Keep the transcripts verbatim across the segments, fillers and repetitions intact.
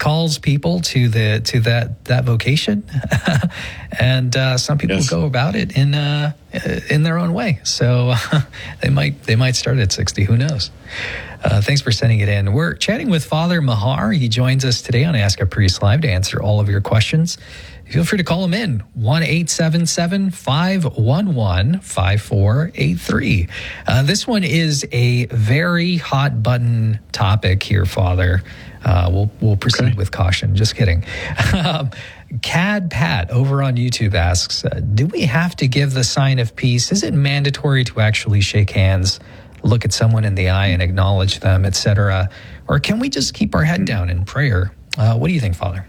calls people to the to that that vocation, and uh, some people Yes. go about it in uh, in their own way. So they might they might start at sixty. Who knows? Uh, thanks for sending it in. We're chatting with Father Mahar. He joins us today on Ask a Priest Live to answer all of your questions. Feel free to call him in, one eight seven seven, five one one, five four eight three. Uh, this one is a very hot button topic here, Father. Uh, we'll we'll proceed Okay. with caution. Just kidding. Um, Cad Pat over on YouTube asks, uh, do we have to give the sign of peace? Is it mandatory to actually shake hands, look at someone in the eye and acknowledge them, et cetera? Or can we just keep our head down in prayer? Uh, what do you think, Father?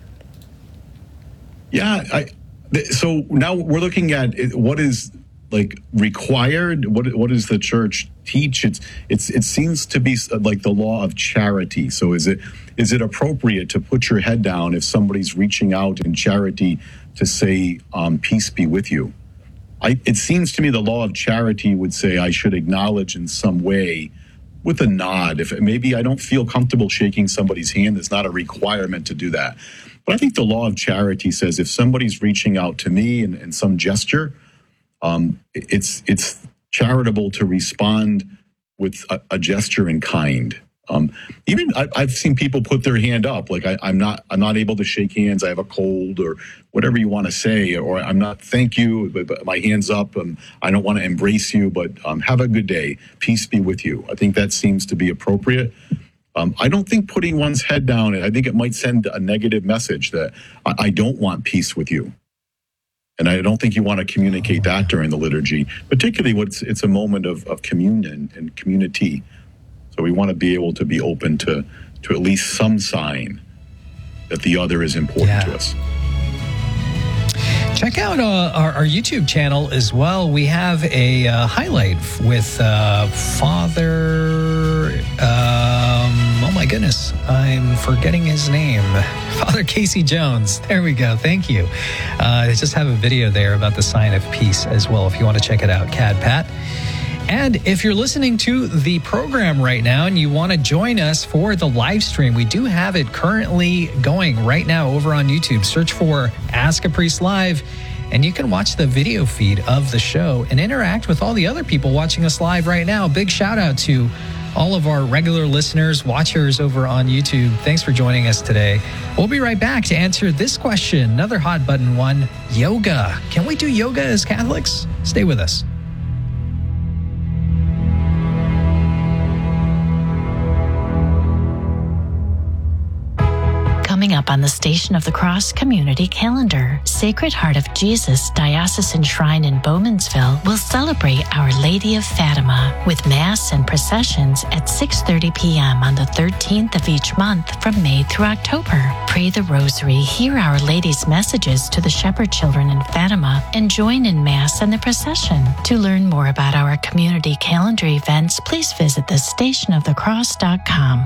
Yeah. I, th- so now we're looking at it- what is like required. What what does the church teach? It's it's it seems to be like the law of charity. So is it is it appropriate to put your head down if somebody's reaching out in charity to say um, peace be with you? I, it seems to me the law of charity would say I should acknowledge in some way with a nod. If maybe I don't feel comfortable shaking somebody's hand, it's not a requirement to do that. But I think the law of charity says if somebody's reaching out to me in, in some gesture, um, it's it's charitable to respond with a, a gesture in kind. Um, even I, I've seen people put their hand up, like I, I'm not I'm not able to shake hands. I have a cold, or whatever you want to say, or I'm not. Thank you, but, but my hands up. And I don't want to embrace you, but um, have a good day. Peace be with you. I think that seems to be appropriate. Um, I don't think putting one's head down, I think it might send a negative message that I, I don't want peace with you. And I don't think you want to communicate that during the liturgy, particularly when it's, it's a moment of, of communion and community. So we want to be able to be open to, to at least some sign that the other is important Yeah. to us. Check out uh, our, our YouTube channel as well. We have a uh, highlight with uh, Father, um, oh my goodness, I'm forgetting his name. Father Casey Jones. There we go. Thank you. Uh, I just have a video there about the sign of peace as well, if you want to check it out, Cad Pat. And if you're listening to the program right now and you want to join us for the live stream, we do have it currently going right now over on YouTube. Search for Ask a Priest Live, and you can watch the video feed of the show and interact with all the other people watching us live right now. Big shout out to all of our regular listeners, watchers over on YouTube. Thanks for joining us today. We'll be right back to answer this question, another hot button one, yoga. Can we do yoga as Catholics? Stay with us. Coming up on the Station of the Cross community calendar, Sacred Heart of Jesus Diocesan Shrine in Bowmansville will celebrate Our Lady of Fatima with Mass and processions at six thirty p.m. on the thirteenth of each month from May through October. Pray the Rosary, hear Our Lady's messages to the shepherd children in Fatima, and join in Mass and the procession. To learn more about our community calendar events, please visit the station of the cross dot com.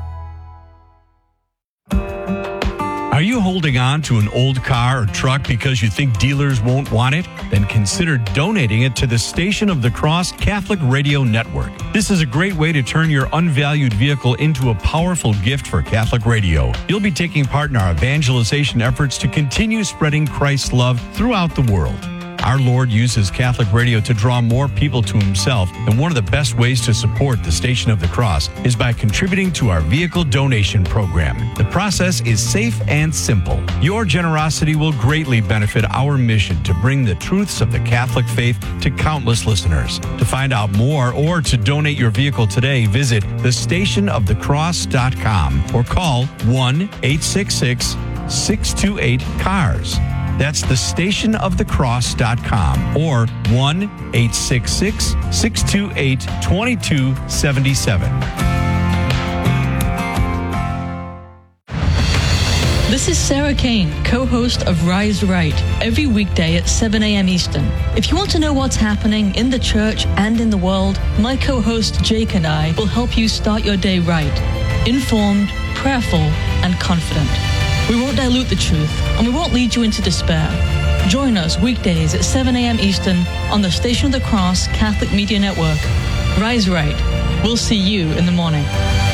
Are you holding on to an old car or truck because you think dealers won't want it? Then consider donating it to the Station of the Cross Catholic Radio Network. This is a great way to turn your unvalued vehicle into a powerful gift for Catholic radio. You'll be taking part in our evangelization efforts to continue spreading Christ's love throughout the world. Our Lord uses Catholic radio to draw more people to himself, and one of the best ways to support the Station of the Cross is by contributing to our vehicle donation program. The process is safe and simple. Your generosity will greatly benefit our mission to bring the truths of the Catholic faith to countless listeners. To find out more or to donate your vehicle today, visit the station of the cross dot com or call one eight six six, six two eight, C A R S. That's the station of the cross dot com or one eight six six, six two eight, two two seven seven. This is Sarah Kane, co-host of Rise Right, every weekday at seven a.m. Eastern. If you want to know what's happening in the church and in the world, my co-host Jake and I will help you start your day right, informed, prayerful, and confident. We won't dilute the truth, and we won't lead you into despair. Join us weekdays at seven a.m. Eastern on the Station of the Cross Catholic Media Network. Rise Right. We'll see you in the morning.